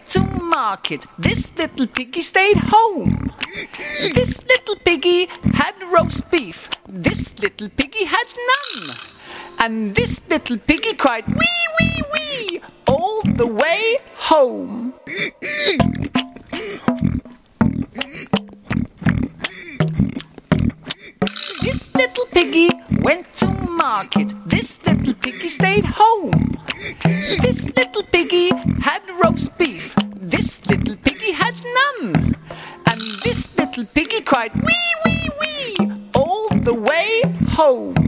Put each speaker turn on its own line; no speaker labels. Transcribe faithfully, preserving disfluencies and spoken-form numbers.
to market. This little piggy stayed home. This little piggy had roast beef. This little piggy had none. And this little piggy cried wee, wee, wee all the way home. This little piggy went to market. This little piggy stayed home. This little piggy had roast beef. This little piggy had none. And this little piggy cried wee, wee, wee all the way home.